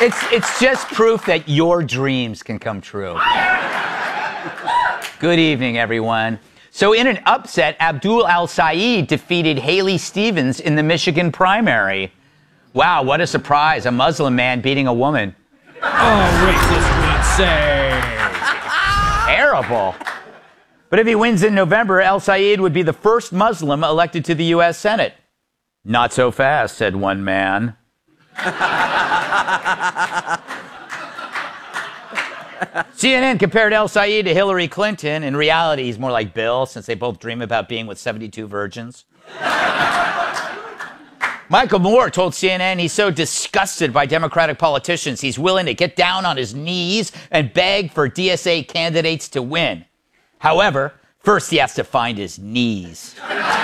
It's just proof that your dreams can come true. Good evening, everyone. So in an upset, Abdul Al-Sayed defeated Haley Stevens in the Michigan primary. Wow, what a surprise. A Muslim man beating a woman. Oh, racist would say. Terrible. But if he wins in November, Al-Sayed would be the first Muslim elected to the U.S. Senate. Not so fast, said one man. CNN compared Al-Sayed to Hillary Clinton. In reality, he's more like Bill, since they both dream about being with 72 virgins. Michael Moore told CNN he's so disgusted by Democratic politicians, he's willing to get down on his knees and beg for DSA candidates to win. However, first he has to find his knees.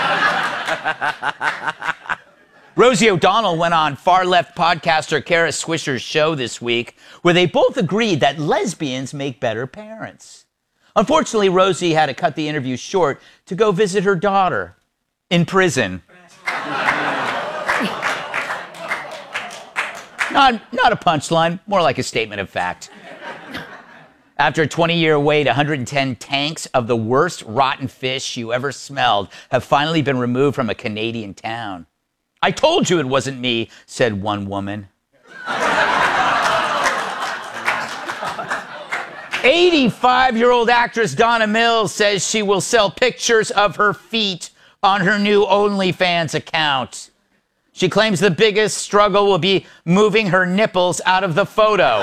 Rosie O'Donnell went on far-left podcaster Kara Swisher's show this week, where they both agreed that lesbians make better parents. Unfortunately, Rosie had to cut the interview short to go visit her daughter in prison. Not a punchline, more like a statement of fact. After a 20-year wait, 110 tanks of the worst rotten fish you ever smelled have finally been removed from a Canadian town. I told you it wasn't me, said one woman. 85-year-old actress Donna Mills says she will sell pictures of her feet on her new OnlyFans account. She claims the biggest struggle will be moving her nipples out of the photo.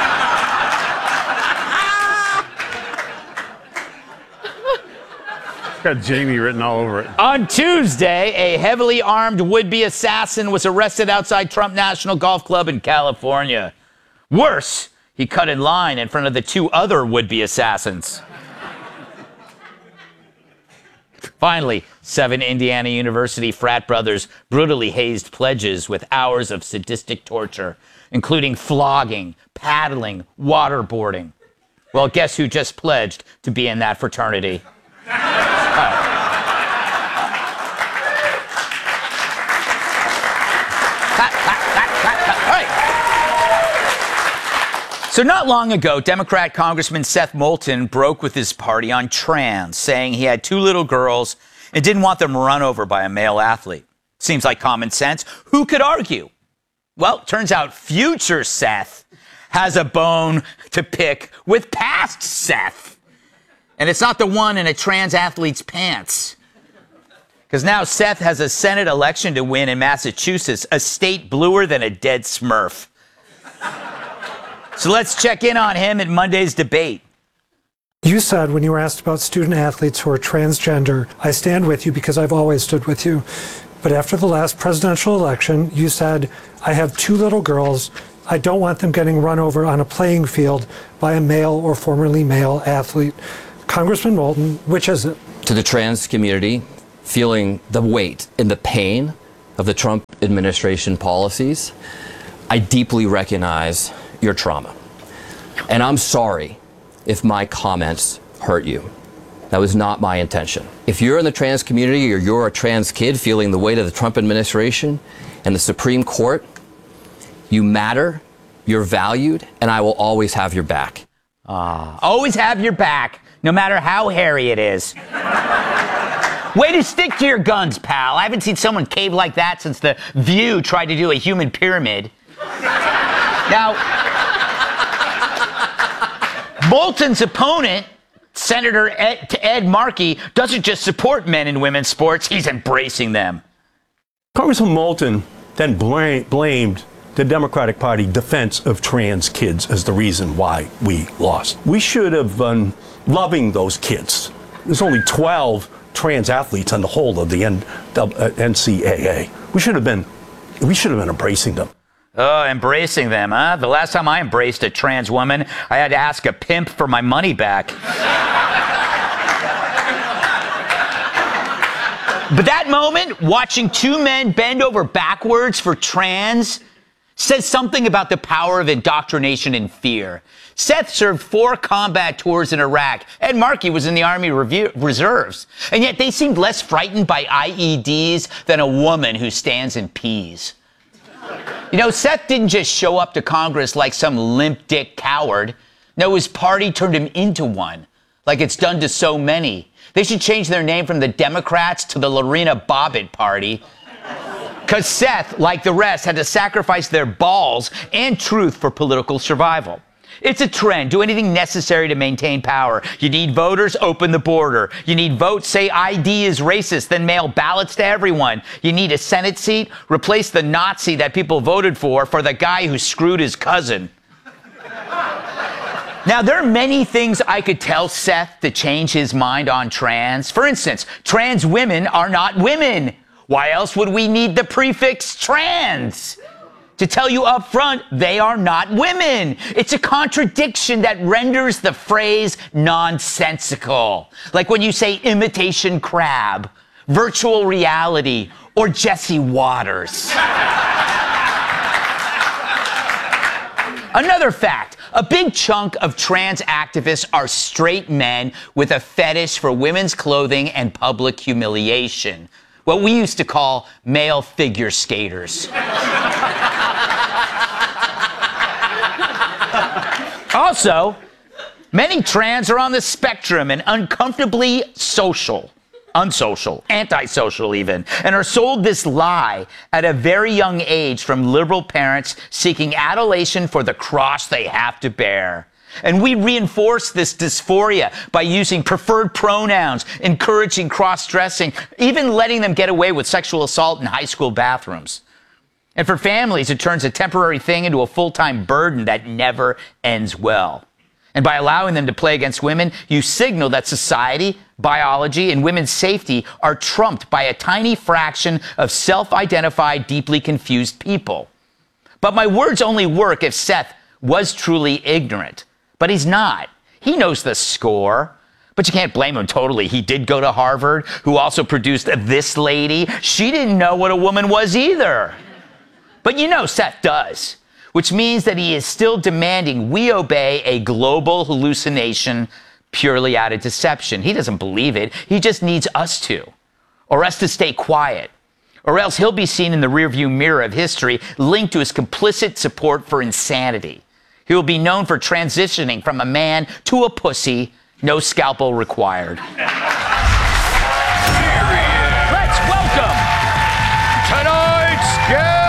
It's got Jamie written all over it. On Tuesday, a heavily armed would-be assassin was arrested outside Trump National Golf Club in California. Worse, he cut in line in front of the two other would-be assassins. Finally, 7 Indiana University frat brothers brutally hazed pledges with hours of sadistic torture, including flogging, paddling, waterboarding. Well, guess who just pledged to be in that fraternity? So not long ago, Democrat Congressman Seth Moulton broke with his party on trans, saying he had 2 little girls and didn't want them run over by a male athlete. Seems like common sense. Who could argue? Well, turns out future Seth has a bone to pick with past Seth. And it's not the one in a trans athlete's pants. Because now Seth has a Senate election to win in Massachusetts, a state bluer than a dead Smurf. So let's check in on him at Monday's debate. You said when you were asked about student athletes who are transgender, I stand with you because I've always stood with you. But after the last presidential election, you said, I have 2 little girls. I don't want them getting run over on a playing field by a male or formerly male athlete. Congressman Moulton, which is it? To the trans community, feeling the weight and the pain of the Trump administration policies, I deeply recognize your trauma. And I'm sorry if my comments hurt you. That was not my intention. If you're in the trans community or you're a trans kid feeling the weight of the Trump administration and the Supreme Court, you matter, you're valued, and I will always have your back. Always have your back, no matter how hairy it is. Way to stick to your guns, pal. I haven't seen someone cave like that since The View tried to do a human pyramid. Now, Moulton's opponent, Senator Ed Markey, doesn't just support men and women's sports, he's embracing them. Congressman Moulton then blamed the Democratic Party defense of trans kids as the reason why we lost. We should have been loving those kids. There's only 12 trans athletes on the whole of the NCAA. We should have been embracing them. Oh, embracing them, huh? The last time I embraced a trans woman, I had to ask a pimp for my money back. But that moment, watching 2 men bend over backwards for trans, says something about the power of indoctrination and fear. Seth served 4 combat tours in Iraq, and Markey was in the Army Reserves. And yet they seemed less frightened by IEDs than a woman who stands in peas. You know, Seth didn't just show up to Congress like some limp dick coward. No, his party turned him into one, like it's done to so many. They should change their name from the Democrats to the Lorena Bobbitt Party. Because Seth, like the rest, had to sacrifice their balls and truth for political survival. It's a trend. Do anything necessary to maintain power. You need voters, open the border. You need votes, say ID is racist, then mail ballots to everyone. You need a Senate seat, replace the Nazi that people voted for the guy who screwed his cousin. Now, there are many things I could tell Seth to change his mind on trans. For instance, trans women are not women. Why else would we need the prefix trans? To tell you up front, they are not women. It's a contradiction that renders the phrase nonsensical. Like when you say imitation crab, virtual reality, or Jesse Waters. Another fact, a big chunk of trans activists are straight men with a fetish for women's clothing and public humiliation. What we used to call male figure skaters. Also, many trans are on the spectrum and uncomfortably unsocial, antisocial even, and are sold this lie at a very young age from liberal parents seeking adulation for the cross they have to bear. And we reinforce this dysphoria by using preferred pronouns, encouraging cross-dressing, even letting them get away with sexual assault in high school bathrooms. And for families, it turns a temporary thing into a full-time burden that never ends well. And by allowing them to play against women, you signal that society, biology, and women's safety are trumped by a tiny fraction of self-identified, deeply confused people. But my words only work if Seth was truly ignorant. But he's not. He knows the score. But you can't blame him totally. He did go to Harvard, who also produced this lady. She didn't know what a woman was either. But you know Seth does, which means that he is still demanding we obey a global hallucination purely out of deception. He doesn't believe it. He just needs us to, or us to stay quiet, or else he'll be seen in the rearview mirror of history linked to his complicit support for insanity. He will be known for transitioning from a man to a pussy, no scalpel required. Let's welcome tonight's guest.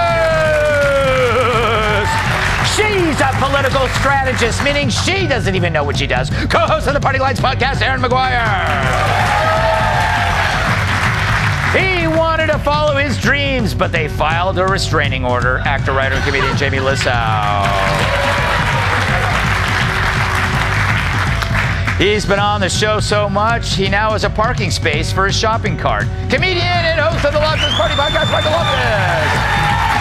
She's a political strategist, meaning she doesn't even know what she does. Co-host of the Party Lines podcast, Aaron McGuire. He wanted to follow his dreams, but they filed a restraining order. Actor, writer, and comedian Jamie Lissow. He's been on the show so much, he now has a parking space for his shopping cart. Comedian and host of the Loftus Party podcast, Michael Loftus.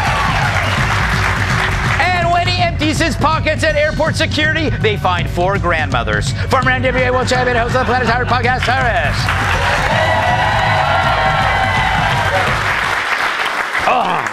And when he empties his pockets at airport security, they find 4 grandmothers. Former NWA World Champion, host of the Planet Howard podcast, Harris. Oh,